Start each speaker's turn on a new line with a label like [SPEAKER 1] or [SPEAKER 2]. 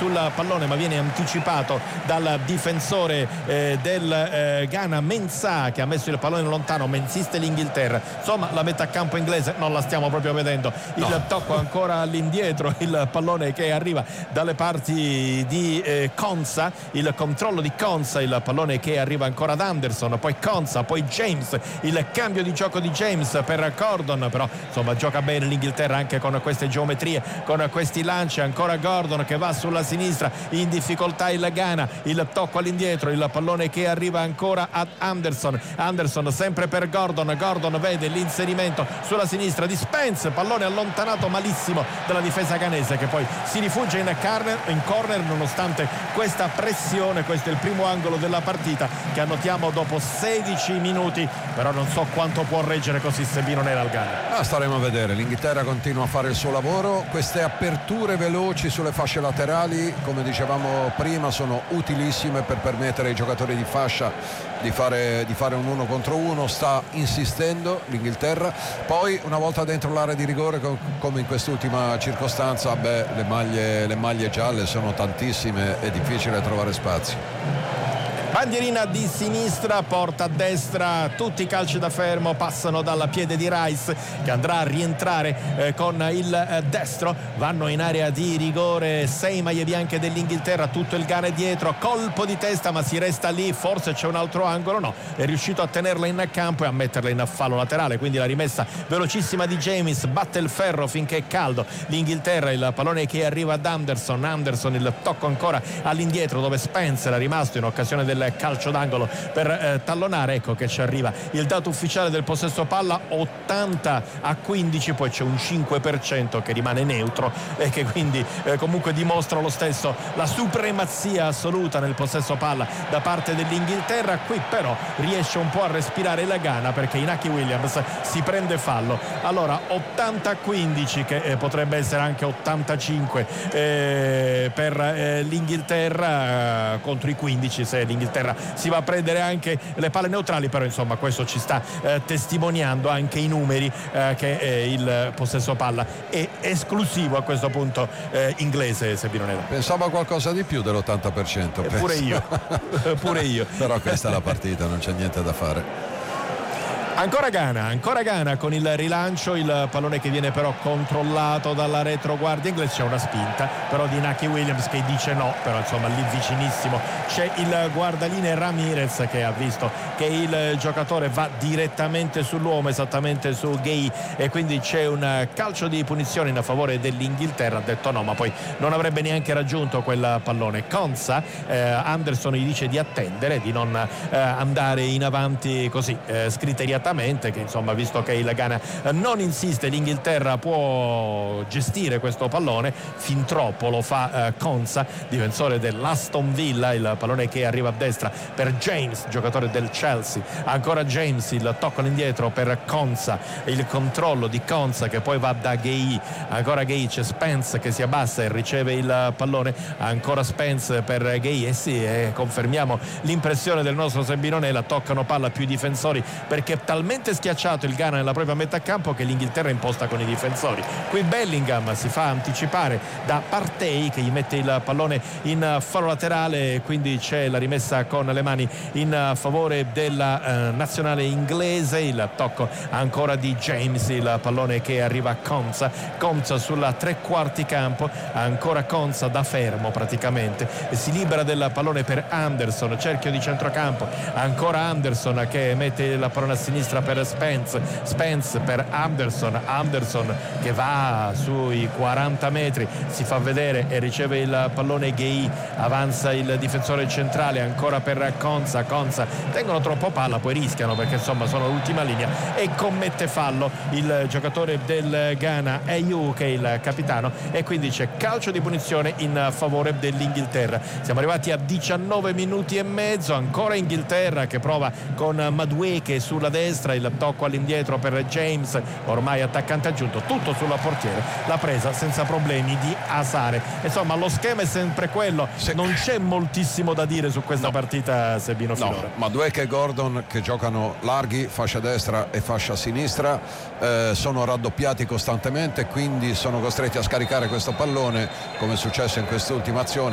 [SPEAKER 1] sul pallone, ma viene anticipato dal difensore del Ghana, Mensah, che ha messo il pallone lontano, ma insiste l'Inghilterra. Insomma, la metà campo inglese non la stiamo proprio vedendo. Il tocco ancora all'indietro, il pallone che arriva dalle parti di Konsa, il controllo di Konsa, il pallone che arriva ancora ad Anderson, poi Konsa, poi James, il cambio di gioco di James per Gordon, però insomma gioca bene l'Inghilterra anche con queste geometrie, con questi lanci. Ancora Gordon che va sulla sinistra, in difficoltà il Ghana, il tocco all'indietro, il pallone che arriva ancora ad Anderson sempre per Gordon vede l'inserimento sulla sinistra di Spence, pallone allontanato malissimo dalla difesa ghanese, che poi si rifugia in corner nonostante questa pressione. Questo è il primo angolo della partita che annotiamo dopo 16 minuti, però non so quanto può reggere così Sebino Nera al Ghana.
[SPEAKER 2] Staremo a vedere. L'Inghilterra continua a fare il suo lavoro. Queste aperture veloci sulle fasce laterali, come dicevamo prima, sono utilissime per permettere ai giocatori di fascia di fare un 1 contro 1. Sta insistendo l'Inghilterra. Poi una volta dentro l'area di rigore, come in quest'ultima circostanza, le maglie gialle sono tantissime, è difficile trovare spazio.
[SPEAKER 1] Bandierina di sinistra, porta a destra, tutti i calci da fermo passano dal piede di Rice, che andrà a rientrare con il destro. Vanno in area di rigore 6 maglie bianche dell'Inghilterra, tutto il Ghana è dietro, colpo di testa ma si resta lì, forse c'è un altro angolo, no, è riuscito a tenerla in campo e a metterla in fallo laterale, quindi la rimessa velocissima di James, batte il ferro finché è caldo l'Inghilterra, il pallone che arriva ad Anderson, il tocco ancora all'indietro dove Spencer è rimasto in occasione del calcio d'angolo per tallonare. Ecco che ci arriva il dato ufficiale del possesso palla, 80-15, poi c'è un 5% che rimane neutro e che quindi comunque dimostra lo stesso la supremazia assoluta nel possesso palla da parte dell'Inghilterra. Qui però riesce un po' a respirare la Ghana, perché Inaki Williams si prende fallo. Allora 80-15, che potrebbe essere anche 85 per l'Inghilterra contro i 15 se l'Inghilterra si va a prendere anche le palle neutrali. Però insomma questo ci sta testimoniando anche i numeri che il possesso palla è esclusivo a questo punto inglese. Sebino Nera,
[SPEAKER 2] pensavo a qualcosa di più dell'80%.
[SPEAKER 1] Pure io
[SPEAKER 2] però questa è la partita, non c'è niente da fare.
[SPEAKER 1] Ancora Ghana con il rilancio, il pallone che viene però controllato dalla retroguardia inglese. C'è una spinta però di Inaki Williams che dice no, però insomma lì vicinissimo c'è il guardaline Ramirez, che ha visto che il giocatore va direttamente sull'uomo, esattamente su Gay, e quindi c'è un calcio di punizione in favore dell'Inghilterra. Ha detto no, ma poi non avrebbe neanche raggiunto quel pallone. Konsa, Anderson gli dice di attendere, di non andare in avanti così scriteriatamente, che insomma visto che il Ghana non insiste, l'Inghilterra può gestire questo pallone. Fin troppo lo fa Konsa, difensore dell'Aston Villa, il pallone che arriva a destra per James, giocatore del Chelsea. Ancora James, il tocco all'indietro per Konsa, il controllo di Konsa che poi va da Gay. Ancora Gay, c'è Spence che si abbassa e riceve il pallone. Ancora Spence per Gay, confermiamo l'impressione del nostro Sebino Nera, toccano palla più i difensori perché talmente schiacciato il Ghana nella propria metà campo che l'Inghilterra è imposta con i difensori. Qui Bellingham si fa anticipare da Partey che gli mette il pallone in fallo laterale, quindi c'è la rimessa con le mani in favore della nazionale inglese. Il tocco ancora di James, il pallone che arriva a Konsa sulla tre quarti campo, ancora Konsa da fermo praticamente, e si libera del pallone per Anderson, cerchio di centrocampo, ancora Anderson che mette il pallone a sinistra per Spence per Anderson che va sui 40 metri, si fa vedere e riceve il pallone. Gay, avanza il difensore centrale ancora per Konsa, tengono troppo palla, poi rischiano perché insomma sono l'ultima linea e commette fallo il giocatore del Ghana Ayew, che è il capitano, e quindi c'è calcio di punizione in favore dell'Inghilterra. Siamo arrivati a 19 minuti e mezzo, ancora Inghilterra che prova con Madueke sulla destra, il tocco all'indietro per James, ormai attaccante aggiunto, tutto sulla portiere, la presa senza problemi di Asare. Insomma lo schema è sempre quello, non c'è moltissimo da dire su questa partita, Sebino, finora.
[SPEAKER 2] Madueke e Gordon che giocano larghi, fascia destra e fascia sinistra, sono raddoppiati costantemente, quindi sono costretti a scaricare questo pallone come è successo in quest'ultima azione.